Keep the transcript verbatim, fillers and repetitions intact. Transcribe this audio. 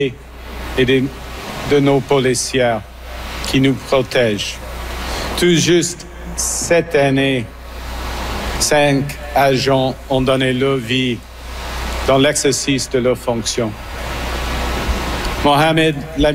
et de, de nos policiers qui nous protègent. Tout juste cette année, cinq agents ont donné leur vie dans l'exercice de leurs fonctions. Mohamed